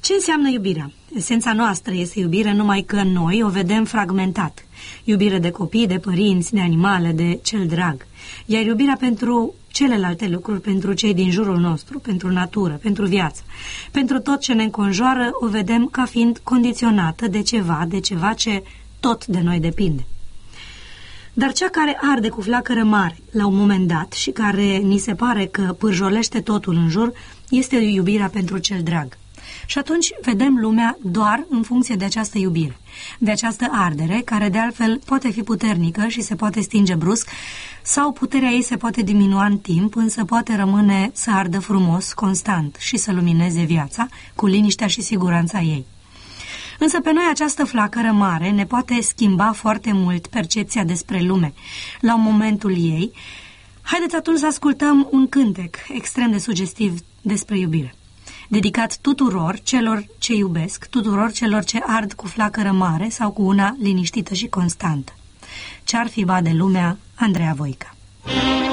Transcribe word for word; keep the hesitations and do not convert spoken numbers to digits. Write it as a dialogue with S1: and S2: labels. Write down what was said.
S1: Ce înseamnă iubirea? Esența noastră este iubire, numai că noi o vedem fragmentat. Iubire de copii, de părinți, de animale, de cel drag. Iar iubirea pentru celelalte lucruri, pentru cei din jurul nostru, pentru natură, pentru viață, pentru tot ce ne înconjoară, o vedem ca fiind condiționată de ceva, de ceva ce tot de noi depinde. Dar cea care arde cu flacără mare la un moment dat și care ni se pare că pârjolește totul în jur, este iubirea pentru cel drag. Și atunci vedem lumea doar în funcție de această iubire, de această ardere, care de altfel poate fi puternică și se poate stinge brusc, sau puterea ei se poate diminua în timp, însă poate rămâne să ardă frumos, constant și să lumineze viața cu liniștea și siguranța ei. Însă pe noi această flacără mare ne poate schimba foarte mult percepția despre lume la momentul ei. Haideți atunci să ascultăm un cântec extrem de sugestiv despre iubire, dedicat tuturor celor ce iubesc, tuturor celor ce ard cu flacără mare sau cu una liniștită și constantă. Ce-ar fi ba de lumea, Andreea Voica.